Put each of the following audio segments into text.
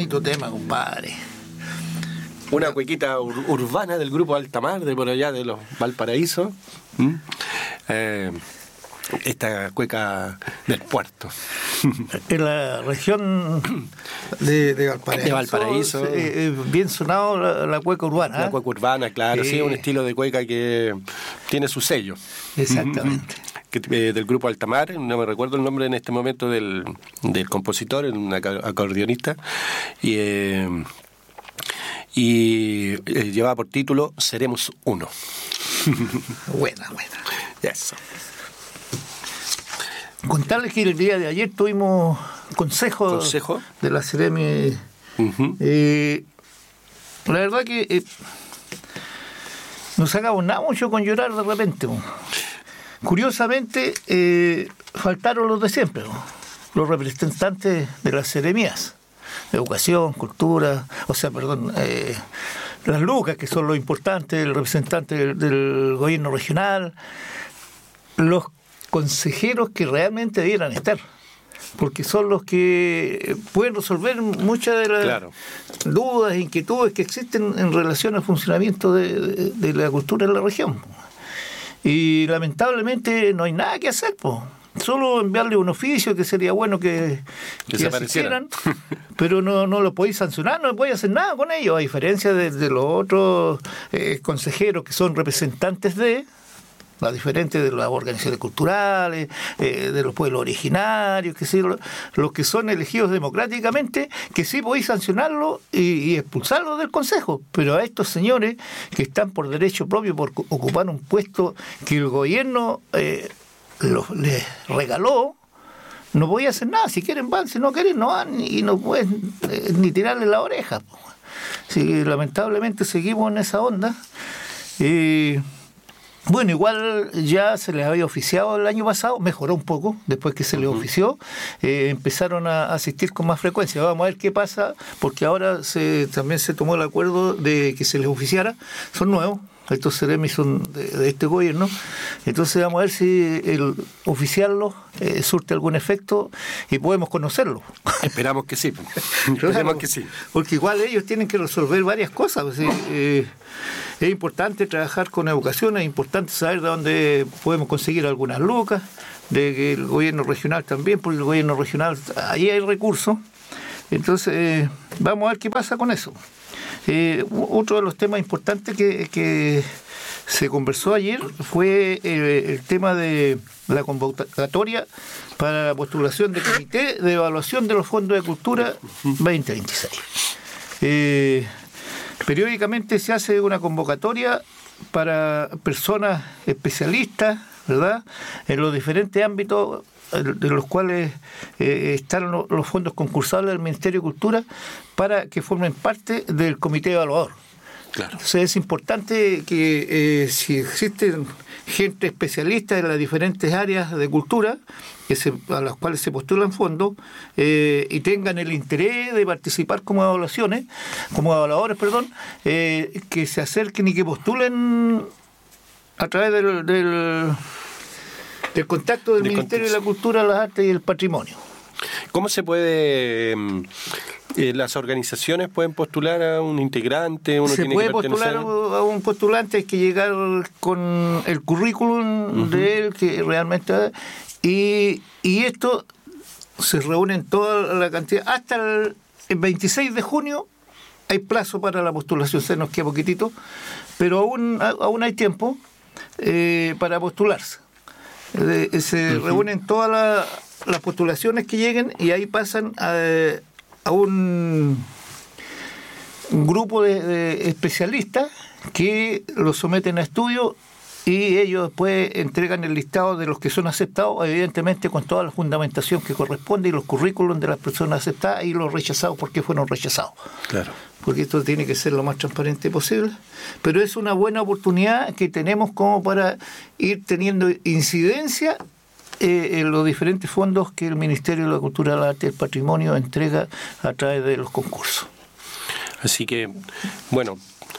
bonito tema, compadre. Una cuequita urbana del grupo Altamar, de por allá de los Valparaíso. Esta cueca del puerto. En la región de Valparaíso. De Valparaíso. Bien sonado la cueca urbana. La cueca urbana, claro, sí, un estilo de cueca que tiene su sello. Exactamente. Del grupo Altamar, no me recuerdo el nombre en este momento del compositor, un acordeonista, y llevaba por título Seremos Uno. Buena. Eso. Contarles que el día de ayer tuvimos consejo de la Ceremi. La verdad que no sacamos nada mucho con llorar de repente. Curiosamente, faltaron los de siempre, los representantes de las seremías, educación, cultura, las lucas, que son lo importante, el representante del gobierno regional, los consejeros que realmente debieran estar, porque son los que pueden resolver muchas de las dudas e inquietudes que existen en relación al funcionamiento de la cultura en la región. Y lamentablemente no hay nada que hacer, solo enviarle un oficio, que sería bueno que se aparecieran, pero no lo podéis sancionar, no podéis hacer nada con ellos, a diferencia de los otros consejeros que son representantes la diferente de las organizaciones culturales, de los pueblos originarios, que sí, los que son elegidos democráticamente, que sí podéis sancionarlos y expulsarlos del Consejo. Pero a estos señores que están por derecho propio, por ocupar un puesto que el gobierno les regaló, no podía hacer nada. Si quieren van, si no quieren no van, y no pueden ni tirarle la oreja. Sí, lamentablemente seguimos en esa onda. Bueno, igual ya se les había oficiado el año pasado, mejoró un poco después que se les ofició, empezaron a asistir con más frecuencia. Vamos a ver qué pasa, porque ahora también se tomó el acuerdo de que se les oficiara. Son nuevos, estos Ceremi son de este gobierno, entonces vamos a ver si el oficiarlos surte algún efecto y podemos conocerlos. Esperamos que sí. Esperemos que sí. Porque igual ellos tienen que resolver varias cosas. Es importante trabajar con educación, es importante saber de dónde podemos conseguir algunas lucas, del gobierno regional también, porque el gobierno regional, ahí hay recursos. Entonces, vamos a ver qué pasa con eso. Otro de los temas importantes que se conversó ayer fue el tema de la convocatoria para la postulación del Comité de Evaluación de los Fondos de Cultura 2026. Periódicamente se hace una convocatoria para personas especialistas, ¿verdad?, en los diferentes ámbitos de los cuales están los fondos concursables del Ministerio de Cultura, para que formen parte del comité evaluador. Claro. Entonces es importante que si existen gente especialista en las diferentes áreas de cultura a las cuales se postulan fondos y tengan el interés de participar como evaluadores, que se acerquen y que postulen a través del contacto del Ministerio de la Cultura, las Artes y el Patrimonio. ¿Cómo se puede... las organizaciones pueden postular a un integrante? Se puede postular a un postulante, hay que llegar con el currículum de él, que realmente... Y esto se reúne en toda la cantidad. Hasta el 26 de junio hay plazo para la postulación, se nos queda poquitito, pero aún hay tiempo para postularse. Se reúnen todas las postulaciones que lleguen y ahí pasan a un grupo de especialistas que los someten a estudio, y ellos después entregan el listado de los que son aceptados, evidentemente con toda la fundamentación que corresponde, y los currículums de las personas aceptadas y los rechazados, porque fueron rechazados. Claro. Porque esto tiene que ser lo más transparente posible. Pero es una buena oportunidad que tenemos como para ir teniendo incidencia en los diferentes fondos que el Ministerio de la Cultura, la Arte y el Patrimonio entrega a través de los concursos. Así que, bueno...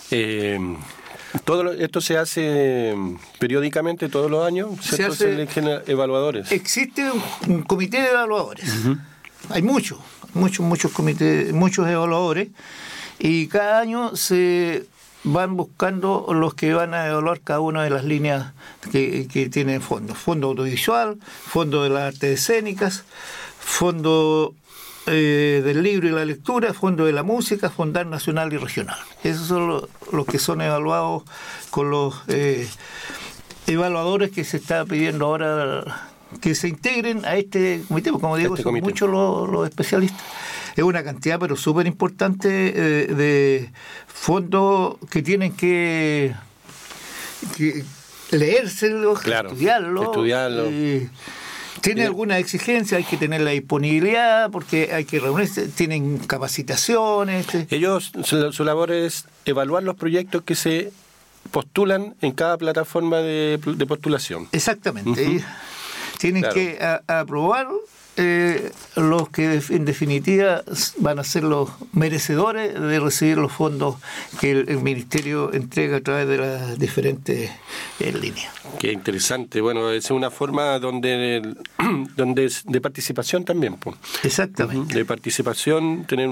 todo esto se hace periódicamente, todos los años, ¿cierto? Se eligen evaluadores. Existe un comité de evaluadores. Hay muchos. muchos comités, muchos evaluadores, y cada año se van buscando los que van a evaluar cada una de las líneas que tienen fondos. Fondo audiovisual, fondo de las artes escénicas, fondo del libro y la lectura, fondo de la música, fondar nacional y regional. Esos son los que son evaluados con los evaluadores que se está pidiendo ahora que se integren a este comité, porque como digo, son muchos los especialistas. Es una cantidad pero súper importante de fondos que tienen que leérselos, claro, estudiarlos. Tiene alguna exigencia, hay que tener la disponibilidad, porque hay que reunirse, tienen capacitaciones. Ellos, su labor es evaluar los proyectos que se postulan en cada plataforma de postulación. Exactamente. Tienen que aprobar los que en definitiva van a ser los merecedores de recibir los fondos que el Ministerio entrega a través de las diferentes líneas. Qué interesante. Bueno, es una forma donde es de participación también. Pues. Exactamente. De participación, tener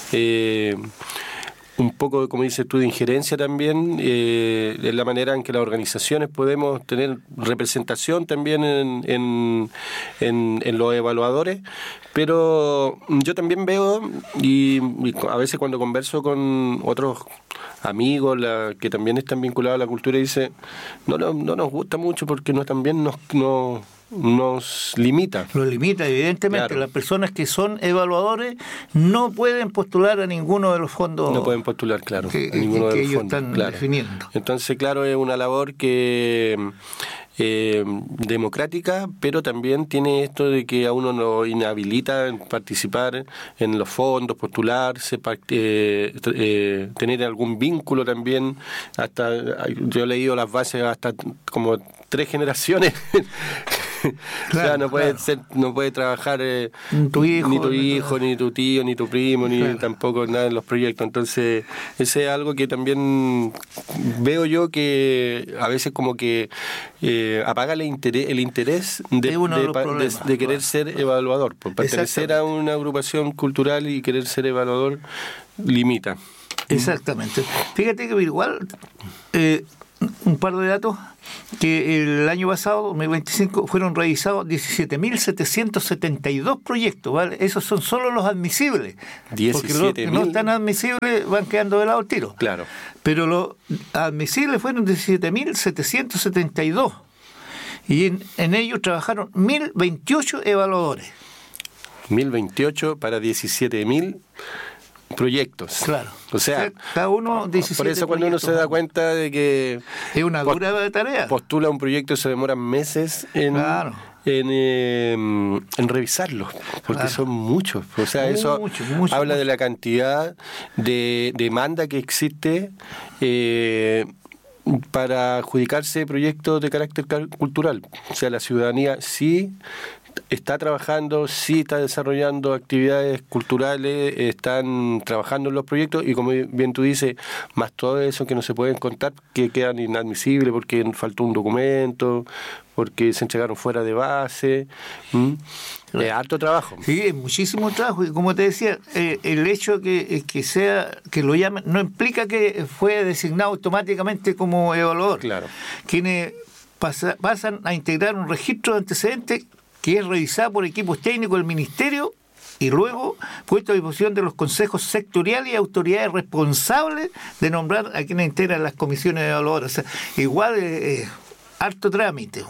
un poco, como dices tú, de injerencia también, en la manera en que las organizaciones podemos tener representación también en los evaluadores, pero yo también veo, y a veces cuando converso con otros amigos que también están vinculados a la cultura, dice, no nos gusta mucho porque también nos limita. Lo limita, evidentemente. Claro. Las personas que son evaluadores no pueden postular a ninguno de los fondos. No pueden postular, claro, que, a ninguno de los ellos fondos, están claro. definiendo. Entonces, claro, es una labor que democrática, pero también tiene esto de que a uno lo inhabilita en participar en los fondos, postularse, tener algún vínculo también. Hasta yo he leído las bases hasta como 3 generaciones. Claro, o sea, no puede trabajar ni tu hijo, ni tu tío, ni tu primo, ni tampoco nada en los proyectos. Entonces, ese es algo que también veo yo que a veces como que apaga el interés de querer ser evaluador. Por pertenecer a una agrupación cultural y querer ser evaluador limita. Exactamente. Fíjate que igual un par de datos, que el año pasado, 2025, fueron revisados 17.772 proyectos, ¿vale? Esos son solo los admisibles. 17.000. Porque los que no están admisibles van quedando de lado el tiro. Claro. Pero los admisibles fueron 17.772. Y en ellos trabajaron 1.028 evaluadores. 1.028 para 17.000 proyectos. Claro. O sea, cada uno 17 por eso cuando uno se da cuenta de que es una dura tarea. Postula un proyecto y se demoran meses en revisarlo, porque son muchos. O sea, eso habla de la cantidad de demanda que existe para adjudicarse proyectos de carácter cultural. O sea, la ciudadanía sí está trabajando, sí está desarrollando actividades culturales, están trabajando en los proyectos y como bien tú dices, más todo eso que no se pueden contar, que quedan inadmisibles porque faltó un documento, porque se entregaron fuera de base. Es harto trabajo. Sí, es muchísimo trabajo y como te decía, el hecho que lo llamen no implica que fue designado automáticamente como evaluador. Claro. Quienes pasan a integrar un registro de antecedentes que es revisado por equipos técnicos del Ministerio y luego puesto a disposición de los consejos sectoriales y autoridades responsables de nombrar a quienes integran las comisiones evaluadoras. O sea, igual harto trámite.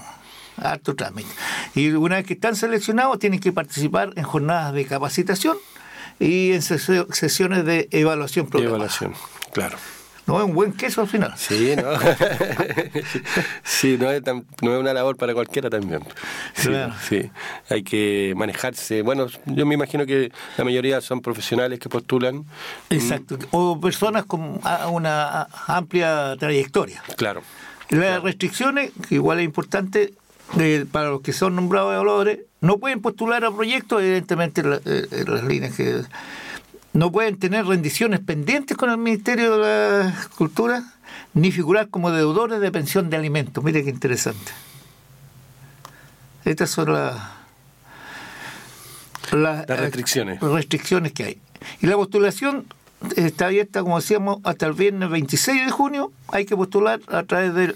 Y una vez que están seleccionados tienen que participar en jornadas de capacitación y en sesiones de evaluación programada. Claro. No es un buen queso al final. Sí, ¿no? Sí, no es una labor para cualquiera también. Sí, claro. Sí, hay que manejarse. Bueno, yo me imagino que la mayoría son profesionales que postulan. Exacto, o personas con una amplia trayectoria. Claro. Las restricciones, que igual es importante, para los que son nombrados evaluadores, no pueden postular a proyectos, evidentemente las líneas que... No pueden tener rendiciones pendientes con el Ministerio de la Cultura, ni figurar como deudores de pensión de alimentos. Mire qué interesante. Estas son las restricciones que hay. Y la postulación está abierta, como decíamos, hasta el viernes 26 de junio. Hay que postular a través del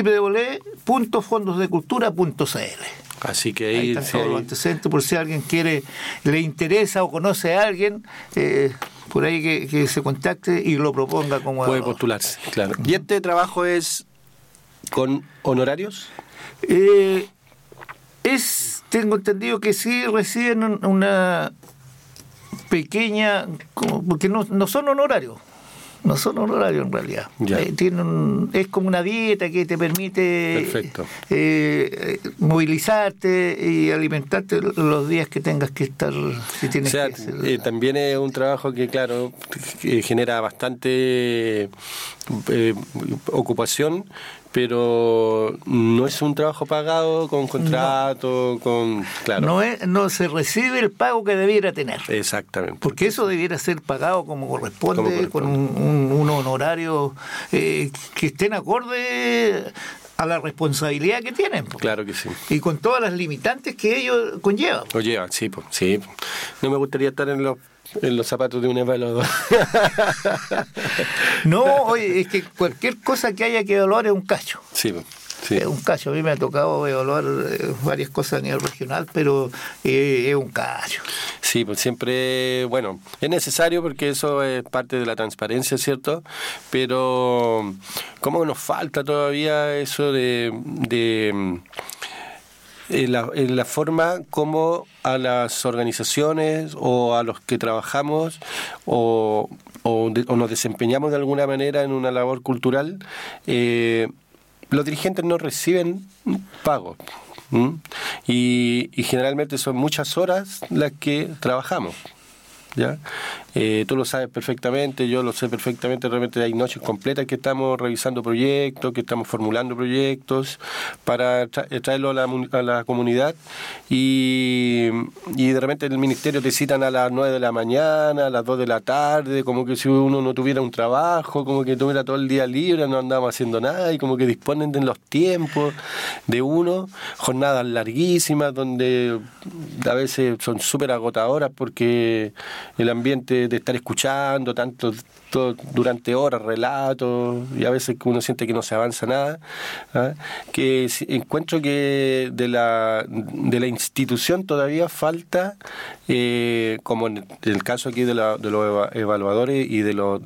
www.fondosdecultura.cl. Así que ahí están todos los antecedentes, por si alguien le interesa o conoce a alguien, por ahí que se contacte y lo proponga como puede postularse, claro. ¿Y este trabajo es con honorarios? Tengo entendido que sí reciben una pequeña, porque no son honorarios. No son honorarios en realidad. Es como una dieta que te permite movilizarte y alimentarte los días que tengas que estar. Si tienes que hacer. También es un trabajo que, claro, que genera bastante ocupación, pero no es un trabajo pagado con contrato, claro. No se recibe el pago que debiera tener. Exactamente. Porque eso debiera ser pagado como corresponde. Con un honorario que estén acorde a la responsabilidad que tienen. Claro que sí. Y con todas las limitantes que ello conlleva. Sí. No me gustaría estar en los zapatos de un evaluador. No, oye, es que cualquier cosa que haya que evaluar es un cacho. Sí. Es un cacho. A mí me ha tocado evaluar varias cosas a nivel regional, pero es un cacho. Sí, pues siempre, bueno, es necesario porque eso es parte de la transparencia, ¿cierto? Pero ¿cómo nos falta todavía eso de la forma como a las organizaciones o a los que trabajamos o nos desempeñamos de alguna manera en una labor cultural, los dirigentes no reciben pago? Y generalmente son muchas horas las que trabajamos, ¿ya? Tú lo sabes perfectamente, yo lo sé perfectamente. Realmente hay noches completas que estamos revisando proyectos, que estamos formulando proyectos para traerlo a la comunidad, y de repente en el ministerio te citan a las 9 de la mañana, a las 2 de la tarde, como que si uno no tuviera un trabajo, como que tuviera todo el día libre, no andábamos haciendo nada, y como que disponen de los tiempos de uno, jornadas larguísimas donde a veces son súper agotadoras porque el ambiente de estar escuchando tanto durante horas relatos, y a veces uno siente que no se avanza nada, que encuentro que de la institución todavía falta, como en el caso aquí de los evaluadores y de los